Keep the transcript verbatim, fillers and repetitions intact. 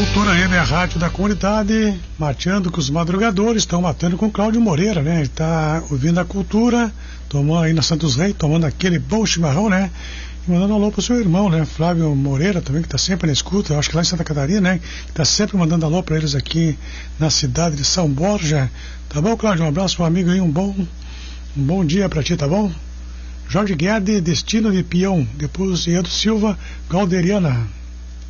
Cultura M é a rádio da comunidade, mateando com os madrugadores, estão matando com o Cláudio Moreira, né? Ele está ouvindo a cultura, tomando aí na Santos Reis, tomando aquele bom chimarrão, né? E mandando alô pro seu irmão, né? Flávio Moreira também, que está sempre na escuta, eu acho que lá em Santa Catarina, né? Que está sempre mandando alô para eles aqui na cidade de São Borja. Tá bom, Cláudio? Um abraço pro amigo aí, um bom, um bom dia para ti, tá bom? Jorge Guedes, Destino de Peão, depois Edo Silva, Galderiana.